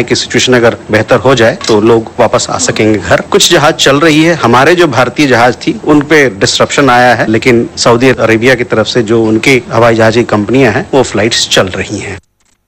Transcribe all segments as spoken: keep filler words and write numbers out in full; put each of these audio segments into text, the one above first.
की सिचुएशन अगर बेहतर हो जाए तो लोग वापस आ सकेंगे घर। कुछ जहाज चल रही है, हमारे जो भारतीय जहाज थी उन पे डिस्ट्रप्शन आया है, लेकिन सऊदी अरेबिया की तरफ से जो उनकी हवाई जहाज की कंपनियां हैं वो फ्लाइट्स चल रही हैं।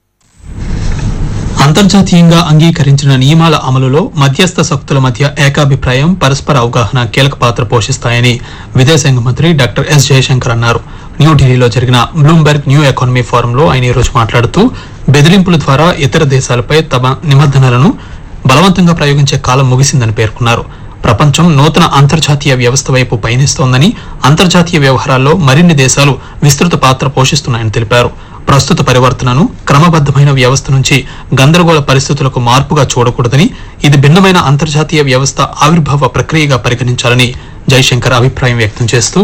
అంతర్జాతీయంగా అంగీకరించిన నియమాల అమలులో మధ్యస్థ శక్తుల మధ్య ఏకాభిప్రాయం, పరస్పర అవగాహన కీలక పాత్ర పోషిస్తాయని విదేశాంగ మంత్రి డాక్టర్ ఎస్ జయశంకర్ అన్నారు. న్యూఢిల్లీలో జరిగిన బ్లూంబెర్గ్ న్యూ ఎకానమీ ఫోరంలో ఆయన ఈరోజు మాట్లాడుతూ బెదిరింపుల ద్వారా ఇతర దేశాలపై తమ నిబంధనలను బలవంతంగా ప్రయోగించే కాలం ముగిసిందని పేర్కొన్నారు. ప్రపంచం నూతన అంతర్జాతీయ వ్యవస్థ వైపు పయనిస్తోందని, అంతర్జాతీయ వ్యవహారాల్లో మరిన్ని దేశాలు విస్తృత పాత్ర పోషిస్తున్నాయని తెలిపారు. ప్రస్తుత పరివర్తనను క్రమబద్దమైన వ్యవస్థ నుంచి గందరగోళ పరిస్థితులకు మార్పుగా చూడకూడదని, ఇది భిన్నమైన అంతర్జాతీయ వ్యవస్థ ఆవిర్భావ ప్రక్రియగా పరిగణించాలని జైశంకర్ అభిప్రాయం వ్యక్తం చేస్తూ,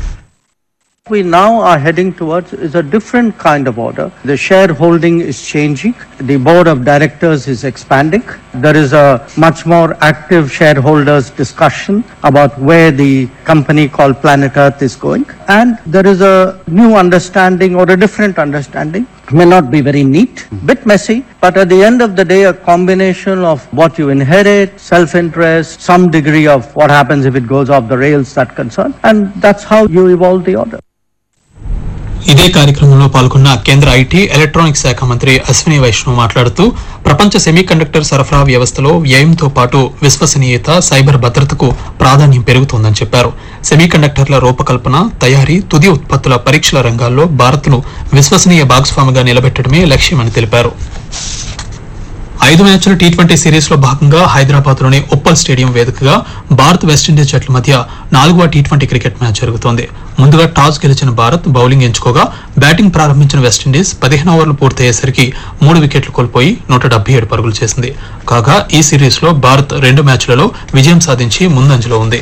we now are heading towards is a different kind of order. The shareholding is changing. The board of directors is expanding. There is a much more active shareholders discussion about where the company called Planet Earth is going. And there is a new understanding or a different understanding. It may not be very neat, bit messy, but at the end of the day, a combination of what you inherit, self-interest, some degree of what happens if it goes off the rails, that concern. And that's how you evolve the order. ఇదే కార్యక్రమంలో పాల్గొన్న కేంద్ర IT electronics శాఖ మంత్రి అశ్విని వైష్ణవ్ మాట్లాడుతూ, ప్రపంచ semiconductor సరఫరా వ్యవస్థలో వ్యయంతో పాటు విశ్వసనీయత, సైబర్ భద్రతకు ప్రాధాన్యం పెరుగుతోందని చెప్పారు. సెమీకండక్టర్ల రూపకల్పన, తయారీ, తుది ఉత్పత్తుల పరీక్షల రంగాల్లో భారత్ను విశ్వసనీయ భాగస్వామిగా నిలబెట్టడమే లక్ష్యమని తెలిపారు. ఐదు మ్యాచ్ల టీ ట్వంటీ సిరీస్ లో భాగంగా హైదరాబాద్ లోని ఉప్పల్ స్టేడియం వేదికగా భారత్ వెస్టిండీస్ జట్ల మధ్య నాలుగవ టీ ట్వంటీ క్రికెట్ మ్యాచ్ జరుగుతోంది. ముందుగా టాస్ గెలిచిన భారత్ బౌలింగ్ ఎంచుకోగా బ్యాటింగ్ ప్రారంభించిన వెస్టిండీస్ పదిహేను ఓవర్లు పూర్తయ్యేసరికి మూడు వికెట్లు కోల్పోయి నూట డెబ్బై ఏడు పరుగులు చేసింది. కాగా ఈ సిరీస్ లో భారత్ రెండు మ్యాచ్లలో విజయం సాధించి ముందంజలో ఉంది.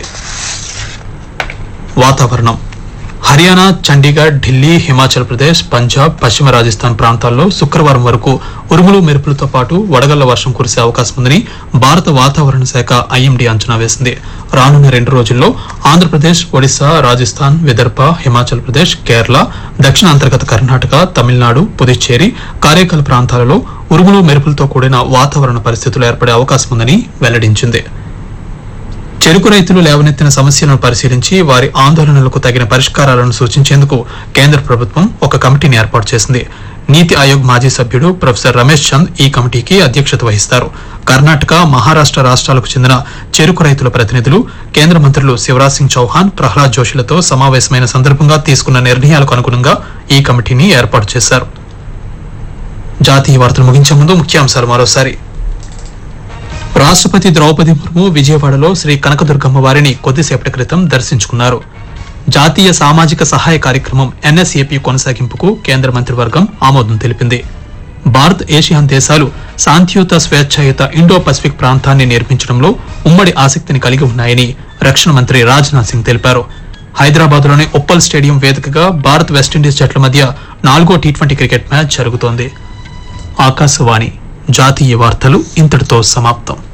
వాతావరణం. హర్యానా, చండీగఢ్, ఢిల్లీ, హిమాచల్ ప్రదేశ్, పంజాబ్, పశ్చిమ రాజస్థాన్ ప్రాంతాల్లో శుక్రవారం వరకు ఉరుములు మెరుపులతో పాటు వడగళ్ల వర్షం కురిసే అవకాశం ఉందని భారత వాతావరణ శాఖ ఐఎండీ అంచనా వేసింది. రానున్న రెండు రోజుల్లో ఆంధ్రప్రదేశ్, ఒడిశా, రాజస్థాన్, విదర్భ, హిమాచల్ ప్రదేశ్, కేరళ, దక్షిణ అంతర్గత కర్ణాటక, తమిళనాడు, పుదుచ్చేరి, కారైకల్ ప్రాంతాలలో ఉరుములు మెరుపులతో కూడిన వాతావరణ పరిస్థితులు ఏర్పడే అవకాశం ఉందని వెల్లడించింది. చెరుకు రైతులు లేవనెత్తిన సమస్యలను పరిశీలించి వారి ఆందోళనలకు తగిన పరిష్కారాలను సూచించేందుకు కేంద్ర ప్రభుత్వం ఒక కమిటీని ఏర్పాటు చేసింది. నీతి ఆయోగ్ మాజీ సభ్యుడు ప్రొఫెసర్ రమేష్ చంద్ ఈ కమిటీకి అధ్యక్షత వహిస్తారు. కర్ణాటక, మహారాష్ట్ర రాష్ట్రాలకు చెందిన చెరుకు రైతుల ప్రతినిధులు కేంద్ర మంత్రులు శివరాజ్ సింగ్ చౌహాన్, ప్రహ్లాద్ జోషిలతో సమావేశమైన సందర్భంగా తీసుకున్న నిర్ణయాలకు అనుగుణంగా ఈ కమిటీని ఏర్పాటు చేశారు. జాతీయ వార్తలు ముగించే ముందు ముఖ్యాంశాలు మరోసారి. రాష్ట్రపతి ద్రౌపది ముర్ము విజయవాడలో శ్రీ కనకదుర్గమ్మ వారిని కొద్దిసేపటి క్రితం దర్శించుకున్నారు. జాతీయ సామాజిక సహాయ కార్యక్రమం ఎన్ఎస్ఏపీ కొనసాగింపుకు కేంద్ర మంత్రివర్గం ఆమోదం తెలిపింది. భారత్, ఏషియాన్ దేశాలు శాంతియుత, స్వేచ్ఛాయుత ఇండో పసిఫిక్ ప్రాంతాన్ని నిర్మించడంలో ఉమ్మడి ఆసక్తిని కలిగి ఉన్నాయని రక్షణ మంత్రి రాజ్నాథ్ సింగ్ తెలిపారు. హైదరాబాద్ లోని ఉప్పల్ స్టేడియం వేదికగా భారత్ వెస్టిండీస్ జట్ల మధ్య నాలుగో టీ ట్వంటీ క్రికెట్ మ్యాచ్ జరుగుతోంది. ఆకాశవాణి జాతీయ వార్తలు ఇంతటితో సమాప్తం.